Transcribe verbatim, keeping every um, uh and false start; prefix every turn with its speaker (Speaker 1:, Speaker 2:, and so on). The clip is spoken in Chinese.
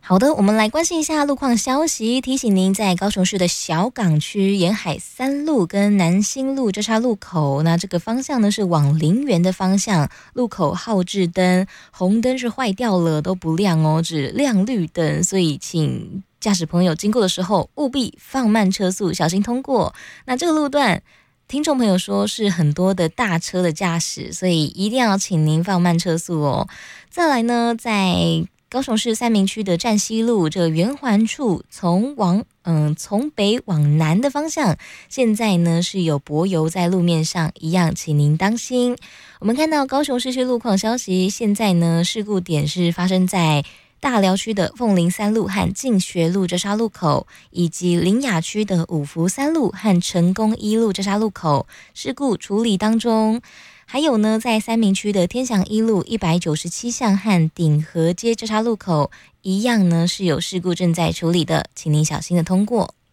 Speaker 1: 好的，我们来关心一下路况消息。提醒您，在高雄市的小港区沿海三路跟南新路交叉路口，那这个方向呢是往林园的方向，路口号志灯红灯是坏掉了，都不亮哦，只亮绿灯，所以请驾驶朋友经过的时候务必放慢车速，小心通过。那这个路段，听众朋友说是很多的大车的驾驶，所以一定要请您放慢车速哦。再来呢，在高雄市三民区的站西路这个圆环处，从往嗯从北往南的方向，现在呢是有柏油在路面上，一样，请您当心。我们看到高雄市区路况消息，现在呢事故点是发生在大寮区的凤林三路和进学路交叉路口，以及林雅区的五福三路和成功一路交叉路口，事故处理当中。还有呢，在三民区的天祥一路一百九十七巷和鼎和街交叉路口，一样呢是有事故正在处理的，请您小心的通过。